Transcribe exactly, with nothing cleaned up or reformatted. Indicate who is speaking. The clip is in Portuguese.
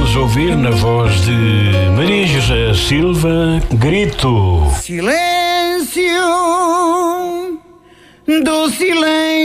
Speaker 1: vamos ouvir na voz de Maria José Silva, Grito.
Speaker 2: Silêncio do silêncio.